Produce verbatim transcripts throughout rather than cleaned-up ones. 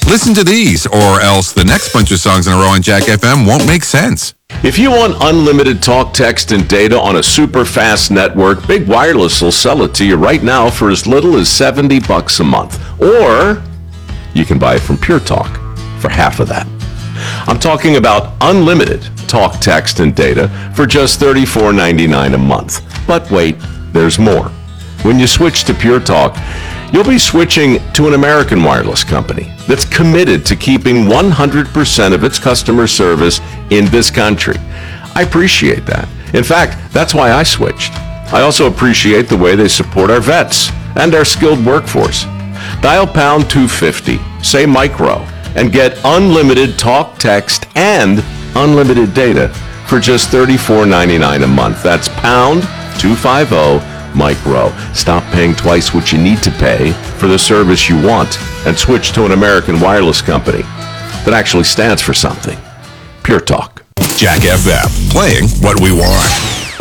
Listen to these, or else the next bunch of songs in a row on Jack F M won't make sense. If you want unlimited talk, text, and data on a super fast network, Big Wireless will sell it to you right now for as little as seventy bucks a month. Or you can buy it from Pure Talk for half of that. I'm talking about unlimited talk, text, and data for just thirty-four ninety-nine a month. But wait, there's more. When you switch to Pure Talk, you'll be switching to an American wireless company that's committed to keeping one hundred percent of its customer service in this country. I appreciate that. In fact, that's why I switched. I also appreciate the way they support our vets and our skilled workforce. Dial pound two fifty, say micro, and get unlimited talk, text, and unlimited data for just thirty-four ninety-nine a month. That's pound two fifty micro. Stop paying twice what you need to pay for the service you want and switch to an American wireless company that actually stands for something. Pure Talk. Jack F M, playing what we want.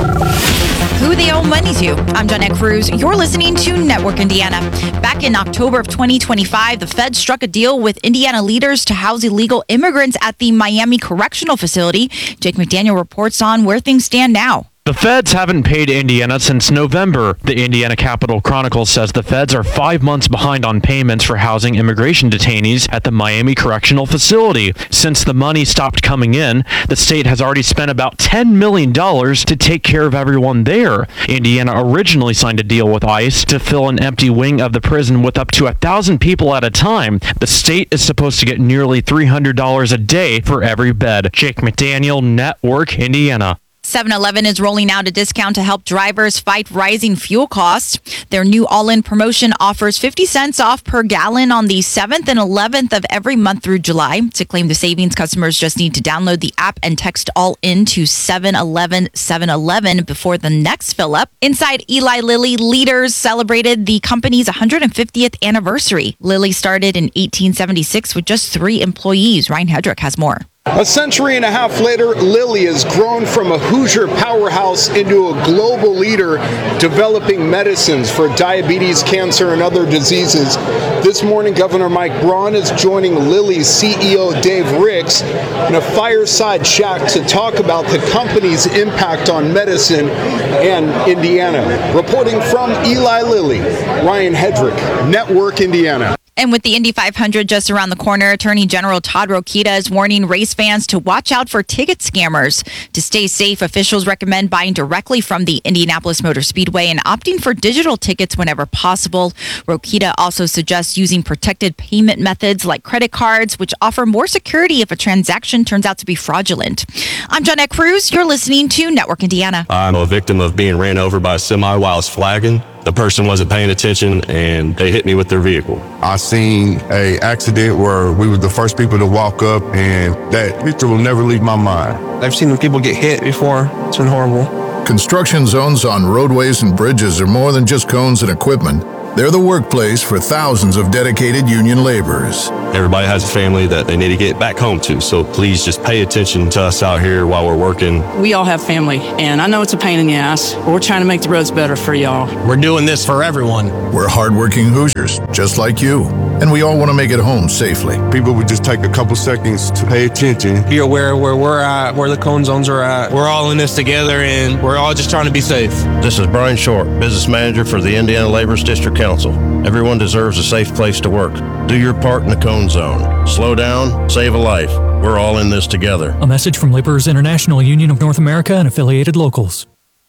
Who they owe money to. I'm Jeanette Cruz. You're listening to Network Indiana. Back in October of twenty twenty-five, the Fed struck a deal with Indiana leaders to house illegal immigrants at the Miami Correctional Facility. Jake McDaniel reports on where things stand now. The feds haven't paid Indiana since November. The Indiana Capitol Chronicle says the feds are five months behind on payments for housing immigration detainees at the Miami Correctional Facility. Since the money stopped coming in, the state has already spent about ten million dollars to take care of everyone there. Indiana originally signed a deal with ICE to fill an empty wing of the prison with up to one thousand people at a time. The state is supposed to get nearly three hundred dollars a day for every bed. Jake McDaniel, Network Indiana. seven eleven is rolling out a discount to help drivers fight rising fuel costs. Their new all-in promotion offers fifty cents off per gallon on the seventh and eleventh of every month through July. To claim the savings, customers just need to download the app and text all-in to seven eleven seven eleven before the next fill-up. Inside Eli Lilly, leaders celebrated the company's one hundred fiftieth anniversary. Lilly started in eighteen seventy-six with just three employees. Ryan Hedrick has more. A century and a half later, Lilly has grown from a Hoosier powerhouse into a global leader developing medicines for diabetes, cancer, and other diseases. This morning, Governor Mike Braun is joining Lilly's C E O Dave Ricks in a fireside chat to talk about the company's impact on medicine and Indiana. Reporting from Eli Lilly, Ryan Hedrick, Network Indiana. And with the Indy five hundred just around the corner, Attorney General Todd Rokita is warning race fans to watch out for ticket scammers. To stay safe, officials recommend buying directly from the Indianapolis Motor Speedway and opting for digital tickets whenever possible. Rokita also suggests using protected payment methods like credit cards, which offer more security if a transaction turns out to be fraudulent. I'm Jeanette Cruz. You're listening to Network Indiana. I'm a victim of being ran over by a semi while I was flagging. The person wasn't paying attention and they hit me with their vehicle. I seen a accident where we were the first people to walk up, and that picture will never leave my mind. I've seen people get hit before. It's been horrible. Construction zones on roadways and bridges are more than just cones and equipment. They're the workplace for thousands of dedicated union laborers. Everybody has a family that they need to get back home to, so please just pay attention to us out here while we're working. We all have family, and I know it's a pain in the ass, but we're trying to make the roads better for y'all. We're doing this for everyone. We're hardworking Hoosiers, just like you, and we all want to make it home safely. People would just take a couple seconds to pay attention. Be aware where we're at, where the cone zones are at. We're all in this together, and we're all just trying to be safe. This is Brian Short, Business Manager for the Indiana Laborers District Council. Everyone deserves a safe place to work. Do your part in the cone zone. Slow down, save a life. We're all in this together. A message from Laborers International Union of North America and affiliated locals.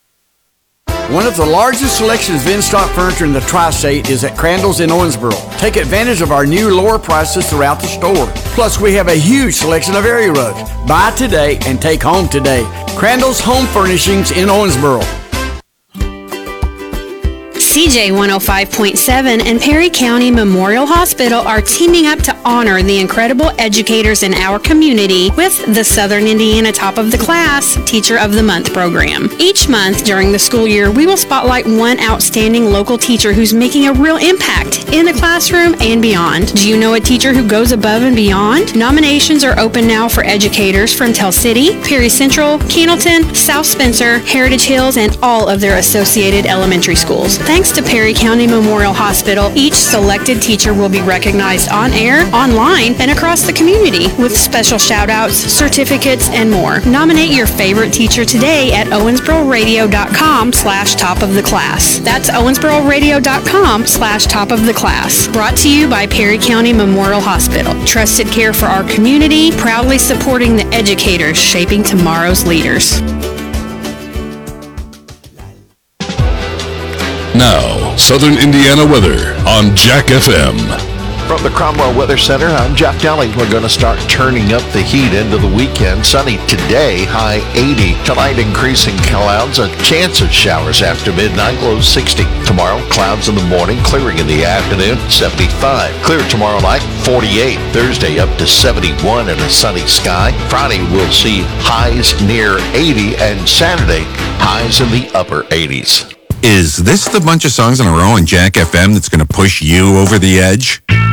One of the largest selections of in-stock furniture in the Tri-State is at Crandall's in Owensboro. Take advantage of our new lower prices throughout the store. Plus, we have a huge selection of area rugs. Buy today and take home today. Crandall's Home Furnishings in Owensboro. C J one oh five point seven and Perry County Memorial Hospital are teaming up to honor the incredible educators in our community with the Southern Indiana Top of the Class Teacher of the Month program. Each month during the school year, we will spotlight one outstanding local teacher who's making a real impact in the classroom and beyond. Do you know a teacher who goes above and beyond? Nominations are open now for educators from Tell City, Perry Central, Cannleton, South Spencer, Heritage Hills, and all of their associated elementary schools. Thank Thanks to Perry County Memorial Hospital, each selected teacher will be recognized on air, online, and across the community with special shout-outs, certificates, and more. Nominate your favorite teacher today at owensbororadio.com slash top of the class. That's owensbororadio.com slash top of the class. Brought to you by Perry County Memorial Hospital. Trusted care for our community, proudly supporting the educators shaping tomorrow's leaders. Now, Southern Indiana weather on Jack F M. From the Cromwell Weather Center, I'm Jeff Kelly. We're going to start turning up the heat into the weekend. Sunny today, high eighty. Tonight, increasing clouds, a chance of showers after midnight, low sixty. Tomorrow, clouds in the morning, clearing in the afternoon, seventy-five. Clear tomorrow night, forty-eight. Thursday, up to seventy-one and a sunny sky. Friday, we'll see highs near eighty, and Saturday, highs in the upper eighties. Is this the bunch of songs in a row on Jack F M that's going to push you over the edge?